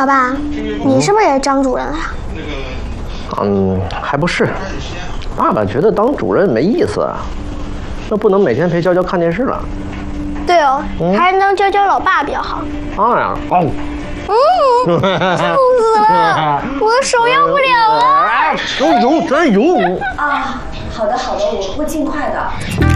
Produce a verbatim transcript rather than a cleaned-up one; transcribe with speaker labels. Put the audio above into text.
Speaker 1: 爸，你是不是也张主任了呀？
Speaker 2: 嗯，还不是。爸爸觉得当主任没意思啊，那不能每天陪娇娇看电视了。
Speaker 1: 对哦，嗯、还是当娇娇老爸比较好。
Speaker 2: 当然哦。
Speaker 1: 嗯，痛死了，我的手要不了了。
Speaker 2: 真有真有。
Speaker 3: 啊，好的好的，我会尽快的。